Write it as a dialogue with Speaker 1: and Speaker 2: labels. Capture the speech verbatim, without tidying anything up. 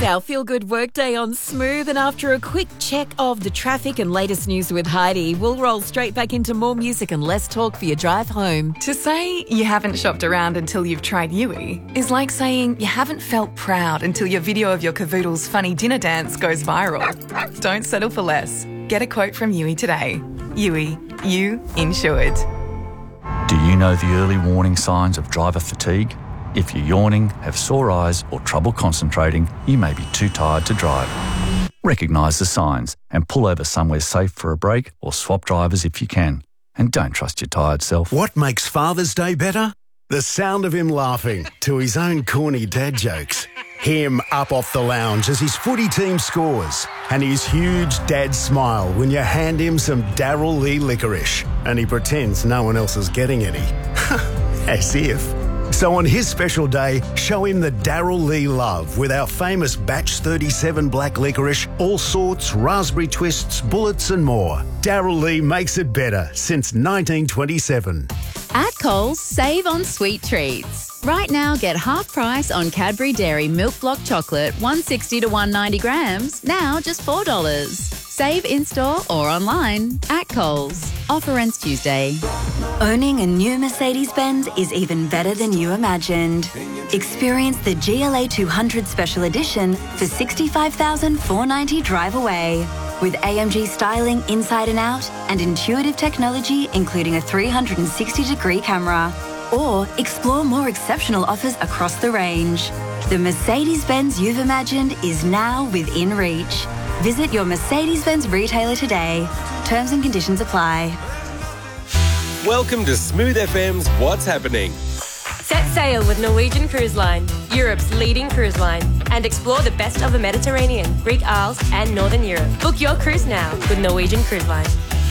Speaker 1: It's our feel-good workday on Smooth, and after a quick check of the traffic and latest news with Heidi, we'll roll straight back into more music and less talk for your drive home.
Speaker 2: To say you haven't shopped around until you've tried Yui is like saying you haven't felt proud until your video of your cavoodle's funny dinner dance goes viral. Don't settle for less. Get a quote from Yui today. Yui, you insured.
Speaker 3: Do you know the early warning signs of driver fatigue? If you're yawning, have sore eyes or trouble concentrating, you may be too tired to drive. Recognise the signs and pull over somewhere safe for a break or swap drivers if you can. And don't trust your tired self.
Speaker 4: What makes Father's Day better? The sound of him laughing to his own corny dad jokes. Him up off the lounge as his footy team scores. And his huge dad smile when you hand him some Darryl Lee licorice and he pretends no one else is getting any. As if. So on his special day, show him the Darryl Lee love with our famous Batch thirty-seven black licorice, all sorts, raspberry twists, bullets and more. Darryl Lee makes it better since nineteen twenty-seven.
Speaker 5: At Coles, save on sweet treats. Right now, get half price on Cadbury Dairy Milk Block Chocolate, one sixty to one ninety grams, now just four dollars. Save in-store or online at Coles. Offer ends Tuesday.
Speaker 6: Owning a new Mercedes-Benz is even better than you imagined. Experience the G L A two hundred Special Edition for sixty-five thousand four hundred ninety dollars drive away. With A M G styling inside and out and intuitive technology including a three hundred sixty degree camera. Or explore more exceptional offers across the range. The Mercedes-Benz you've imagined is now within reach. Visit your Mercedes-Benz retailer today. Terms and conditions apply.
Speaker 7: Welcome to Smooth F M's What's Happening.
Speaker 8: Set sail with Norwegian Cruise Line, Europe's leading cruise line, and explore the best of the Mediterranean, Greek Isles, and Northern Europe. Book your cruise now with Norwegian Cruise Line.